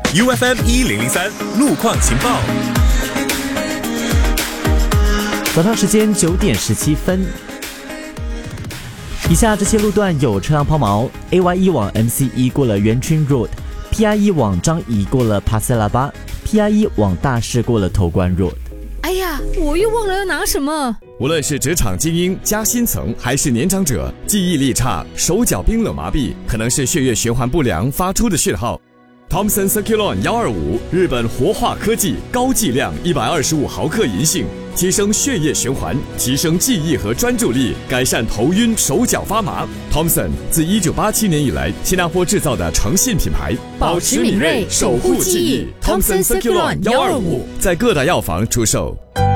UFM 1003路况情报。 早上时间9点17分。以下这些路段有车辆抛锚 ：AY1 往 MC1 过了元春 Road，PI1 往张仪过了帕塞拉巴，PI1 往大市过了头关 Road。 哎呀，我又忘了要拿什么。 无论是职场精英、加薪层，还是年长者，记忆力差、手脚冰冷麻痹，可能是血液循环不良发出的讯号。Thomson Circulon 125，日本活化科技，高剂量125毫克银杏，提升血液循环，提升记忆和专注力，改善头晕、手脚发麻。Thomson 自1987年以来，新加坡制造的诚信品牌， 保持敏锐，守护记忆。Thomson Circulon 125 在各大药房出售。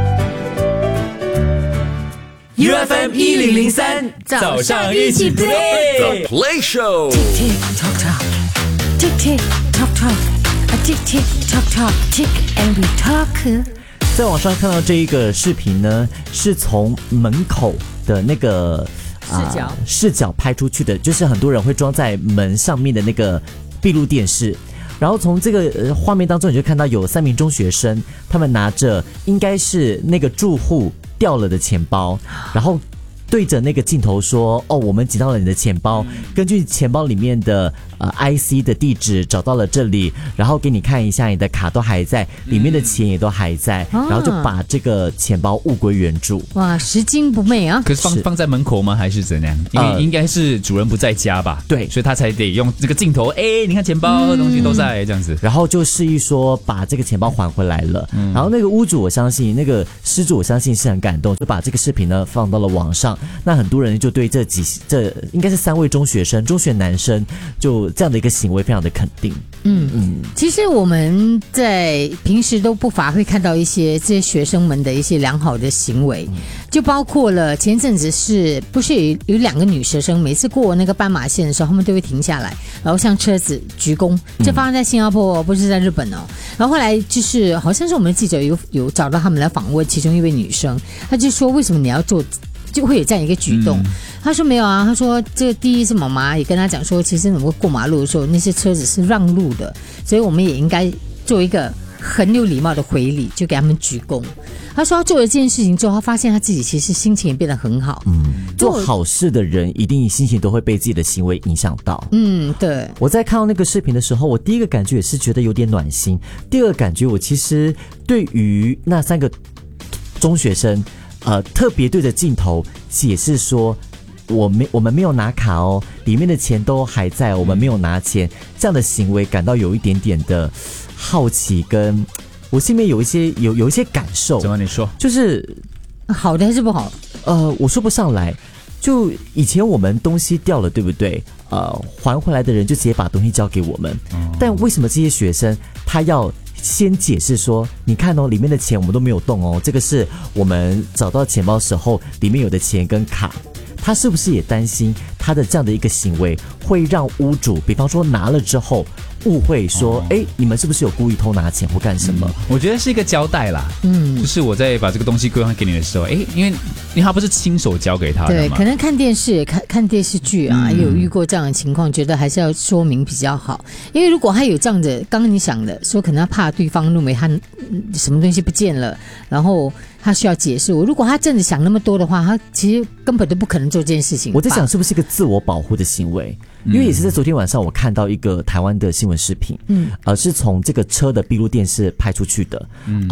UFM 1003 早上一起 play The Play Show。 Tick tock tock Tick tick tock tock Tick tick tock tock Tick and we talk。 在网上看到这一个视频呢，是从门口的那个视角拍出去的，就是很多人会装在门上面的那个闭路电视。然后从这个画面当中，你就看到有3名中学生，他们拿着应该是那个住户掉了的钱包，然后对着那个镜头说：“哦，我们捡到了你的钱包，根据钱包里面的IC 的地址找到了这里，然后给你看一下，你的卡都还在，里面的钱也都还在，然后就把这个钱包物归原主。” 哇，拾金不昧啊！ 可是放在门口吗？还是怎样？因为应该是主人不在家吧？ 对， 所以他才得用这个镜头，你看钱包的东西都在这样子， 然后就示意说把这个钱包还回来了。然后那个屋主，我相信那个失主，我相信是很感动，就把这个视频呢放到了网上。那很多人就对这应该是3位中学男生，就这样的一个行为非常的肯定。 其实我们在平时都不乏会看到一些这些学生们的一些良好的行为，就包括了前阵子不是有2个女学生，每次过那个斑马线的时候，他们都会停下来，然后向车子鞠躬。这发生在新加坡，不是在日本哦。然后后来就是好像是我们的记者有找到他们来访问其中一位女生，她就说为什么你要做？就会有这样一个举动。他说没有啊，他说这个第一是妈妈也跟他讲说，其实我们过马路的时候那些车子是让路的，所以我们也应该做一个很有礼貌的回礼，就给他们鞠躬。他说他做了这件事情之后，他发现他自己其实心情也变得很好。 做好事的人一定心情都会被自己的行为影响到。 对。 我在看到那个视频的时候，我第一个感觉也是觉得有点暖心，第二个感觉我其实对于那3个中学生特别对着镜头解释说我们没有拿卡哦，里面的钱都还在，我们没有拿钱，这样的行为感到有一点点的好奇，跟我心里面有一些感受。 怎么你说？ 就是好的还是不好？ 我说不上来。就以前我们东西掉了，对不对？还回来的人就直接把东西交给我们。但为什么这些学生他要先解释说，你看哦，里面的钱我们都没有动哦，这个是我们找到钱包时候里面有的钱跟卡。他是不是也担心他的这样的一个行为会让屋主，比方说拿了之后误会说，你们是不是有故意偷拿钱或干什么？ 我觉得是一个交代啦。就是我在把这个东西归还给你的时候，因为他不是亲手交给他的嘛。 对，可能看电视看电视剧啊，也有遇过这样的情况，觉得还是要说明比较好。因为如果他有这样的，刚刚你想的说，可能他怕对方认为他什么东西不见了，然后他需要解释。如果他真的想那么多的话，他其实根本都不可能做这件事情。 我在想是不是一个自我保护的行为。因为也是在昨天晚上我看到一个台湾的新闻视频，是从这个车的闭路电视拍出去的，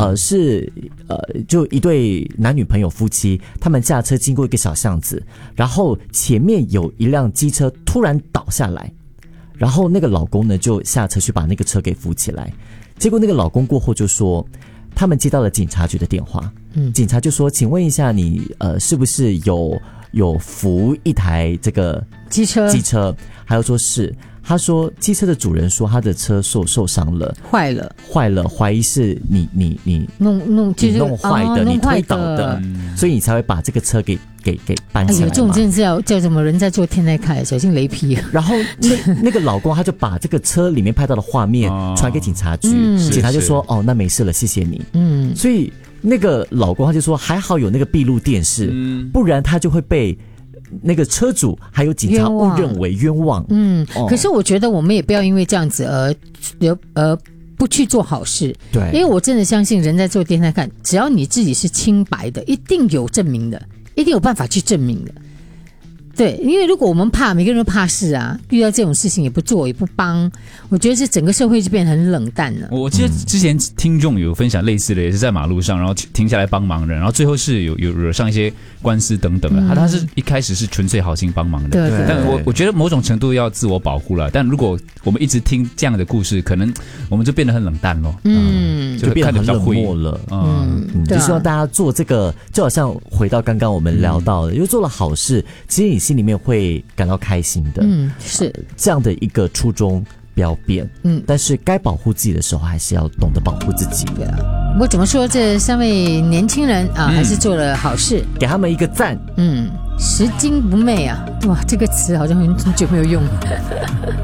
就一对男女朋友夫妻，他们驾车经过一个小巷子，然后前面有一辆机车突然倒下来，然后那个老公呢就下车去把那个车给扶起来，结果那个老公过后就说，他们接到了警察局的电话，警察就说，请问一下你是不是有扶一台这个机车，还有说是，他说机车的主人说他的车受伤了，坏了，怀疑是你弄坏的，你推倒的，所以你才会把这个车给搬起来嘛。 这种真的是叫什么人在做天在看，小心雷劈。 然后那个老公他就把这个车里面拍到的画面传给警察局，警察就说哦那没事了，谢谢你。所以那个老公他就说还好有那个闭路电视，不然他就会被那个车主还有警察误认为冤枉。 可是我觉得我们也不要因为这样子而不去做好事。 对， 因为我真的相信人在做电台看，只要你自己是清白的，一定有证明的，一定有办法去证明的。对，因为如果我们怕，每个人都怕事啊，遇到这种事情也不做也不帮，我觉得是整个社会就变得很冷淡了。 我记得之前听众有分享类似的，也是在马路上，然后停下来帮忙人，然后最后是有惹上一些官司等等的。他是一开始是纯粹好心帮忙的， 对， 但我觉得某种程度要自我保护了。但如果我们一直听这样的故事，可能我们就变得很冷淡咯， 就变得很冷漠了。就希望大家做这个，就好像回到刚刚我们聊到的，因为做了好事，其实你心里面会感到开心的。 是这样的一个初衷不要变。但是该保护自己的时候，还是要懂得保护自己。 对啊，我怎么说，这3位年轻人啊，还是做了好事， 给他们一个赞。 拾金不昧啊，哇，这个词好像很久没有用了。